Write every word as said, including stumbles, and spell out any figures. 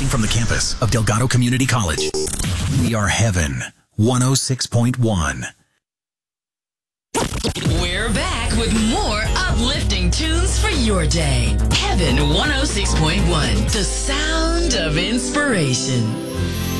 Broadcasting from the campus of Delgado Community College. We are Heaven one oh six point one. We're back with more uplifting tunes for your day. Heaven one oh six point one, the sound of inspiration.